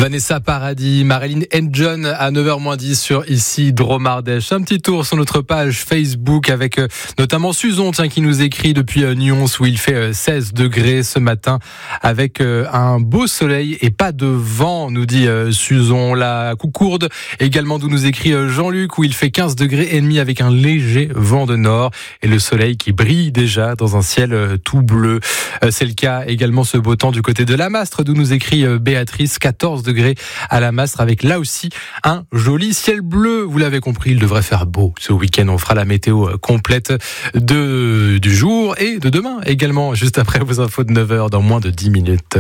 Vanessa Paradis, Marilyn and John à 9h-10 sur ici Drôme Ardèche. Un petit tour sur notre page Facebook avec notamment Suzon qui nous écrit depuis Nyons où il fait 16 degrés ce matin avec un beau soleil et pas de vent, nous dit Suzon. La Coucourde également d'où nous écrit Jean-Luc où il fait 15 degrés et demi avec un léger vent de nord et le soleil qui brille déjà dans un ciel tout bleu. C'est le cas également ce beau temps du côté de la Mastre d'où nous écrit Béatrice, 14 degrés à la Mastre avec là aussi un joli ciel bleu. Vous l'avez compris, il devrait faire beau ce week-end. On fera la météo complète du jour et de demain également, juste après vos infos de 9h dans moins de 10 minutes.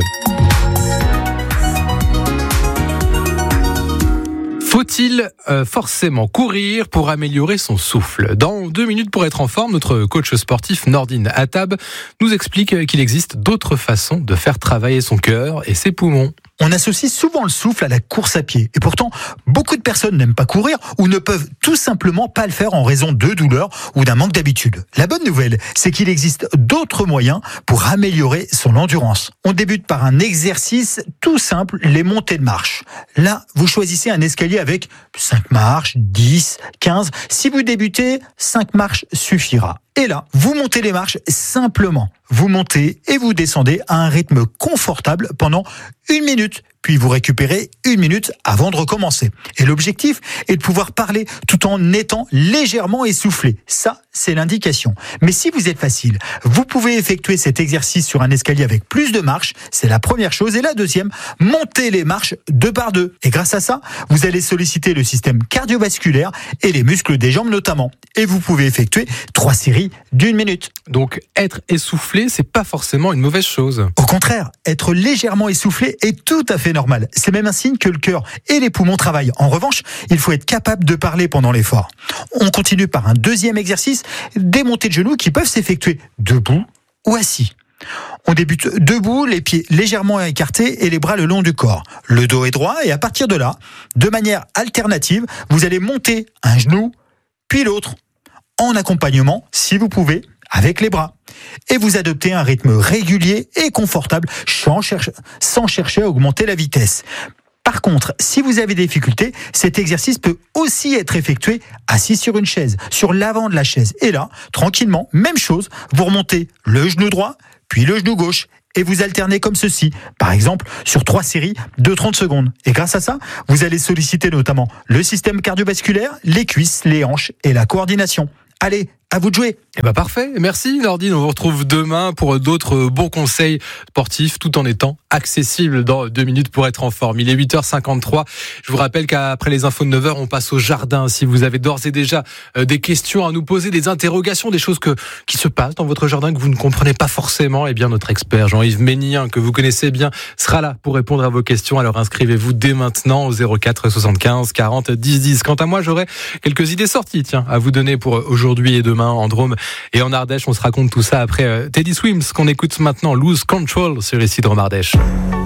Faut-il forcément courir pour améliorer son souffle ? Dans 2 minutes pour être en forme, notre coach sportif Nordine Attab nous explique qu'il existe d'autres façons de faire travailler son cœur et ses poumons. On associe souvent le souffle à la course à pied. Et pourtant, beaucoup de personnes n'aiment pas courir ou ne peuvent tout simplement pas le faire en raison de douleurs ou d'un manque d'habitude. La bonne nouvelle, c'est qu'il existe d'autres moyens pour améliorer son endurance. On débute par un exercice tout simple, les montées de marche. Là, vous choisissez un escalier avec 5 marches, 10, 15. Si vous débutez, 5 marches suffira. Et là, vous montez les marches simplement. Vous montez et vous descendez à un rythme confortable pendant 1 minute. Puis vous récupérez 1 minute avant de recommencer. Et l'objectif est de pouvoir parler tout en étant légèrement essoufflé. Ça, c'est l'indication. Mais si vous êtes facile, vous pouvez effectuer cet exercice sur un escalier avec plus de marches. C'est la première chose. Et la deuxième, montez les marches 2 par 2. Et grâce à ça, vous allez solliciter le système cardiovasculaire et les muscles des jambes notamment. Et vous pouvez effectuer 3 séries d'1 minute. Donc, être essoufflé, c'est pas forcément une mauvaise chose. Au contraire, être légèrement essoufflé est tout à fait normal. C'est même un signe que le cœur et les poumons travaillent. En revanche, il faut être capable de parler pendant l'effort. On continue par un deuxième exercice, des montées de genoux qui peuvent s'effectuer debout ou assis. On débute debout, les pieds légèrement écartés et les bras le long du corps. Le dos est droit et à partir de là, de manière alternative, vous allez monter un genou, puis l'autre, en accompagnement, si vous pouvez, avec les bras. Et vous adoptez un rythme régulier et confortable sans chercher à augmenter la vitesse. Par contre, si vous avez des difficultés, cet exercice peut aussi être effectué assis sur une chaise, sur l'avant de la chaise. Et là, tranquillement, même chose, vous remontez le genou droit, puis le genou gauche. Et vous alternez comme ceci, par exemple sur 3 séries de 30 secondes. Et grâce à ça, vous allez solliciter notamment le système cardiovasculaire, les cuisses, les hanches et la coordination. Allez, à vous de jouer. Eh ben parfait, merci Nordine. On vous retrouve demain pour d'autres bons conseils sportifs tout en étant accessible dans 2 minutes pour être en forme. Il est 8h53. Je vous rappelle qu'après les infos de 9h, on passe au jardin. Si vous avez d'ores et déjà des questions à nous poser, des interrogations, des choses qui se passent dans votre jardin que vous ne comprenez pas forcément, eh bien notre expert Jean-Yves Ménien, que vous connaissez bien, sera là pour répondre à vos questions. Alors inscrivez-vous dès maintenant au 04 75 40 10 10. Quant à moi, j'aurai quelques idées sorties à vous donner pour aujourd'hui et demain en Drôme et en Ardèche. On se raconte tout ça après Teddy Swims qu'on écoute maintenant, Lose Control sur ici Drôme Ardèche.